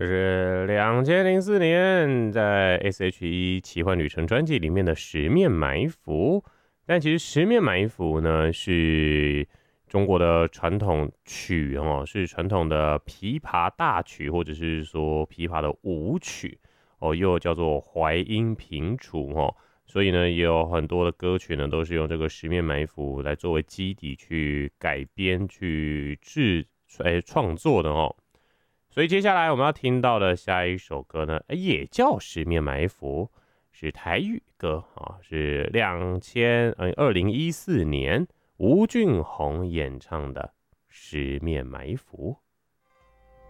这是2004年在 S.H.E 奇幻旅程专辑里面的《十面埋伏》。但其实《十面埋伏》呢是中国的传统曲哦，是传统的琵琶大曲，或者是说琵琶的舞曲哦，又叫做淮阴平楚哦。所以呢，也有很多的歌曲呢，都是用这个《十面埋伏》来作为基底去改编、去创作的哦。所以接下来我们要听到的下一首歌呢，也叫《十面埋伏》，是台语歌啊，是2014年吴俊宏演唱的《十面埋伏》。